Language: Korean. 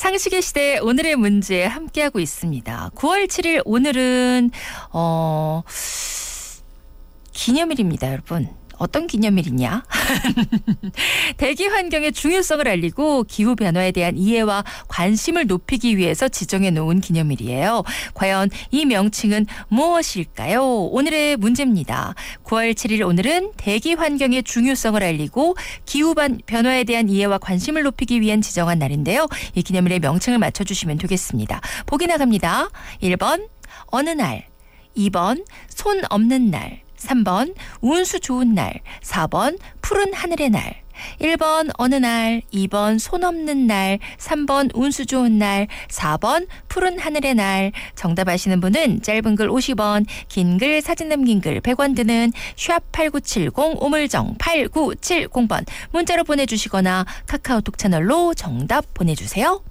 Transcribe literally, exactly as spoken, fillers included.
상식의 시대 오늘의 문제 함께하고 있습니다. 구월 칠일 오늘은 어 기념일입니다, 여러분. 어떤 기념일이냐? 대기 환경의 중요성을 알리고 기후변화에 대한 이해와 관심을 높이기 위해서 지정해 놓은 기념일이에요. 과연 이 명칭은 무엇일까요? 오늘의 문제입니다. 구월 칠일 오늘은 대기 환경의 중요성을 알리고 기후변화에 대한 이해와 관심을 높이기 위한 지정한 날인데요. 이 기념일의 명칭을 맞춰주시면 되겠습니다. 보기 나갑니다. 일 번 어느 날, 이 번 손 없는 날, 삼 번 운수 좋은 날, 사 번 푸른 하늘의 날. 일 번 어느 날, 이 번 손 없는 날, 삼 번 운수 좋은 날, 사 번 푸른 하늘의 날. 정답 아시는 분은 짧은 글 오십 원, 긴 글 사진 남긴 글 백 원 드는 샵 팔구칠공 우물정 팔구칠공 번 문자로 보내주시거나 카카오톡 채널로 정답 보내주세요.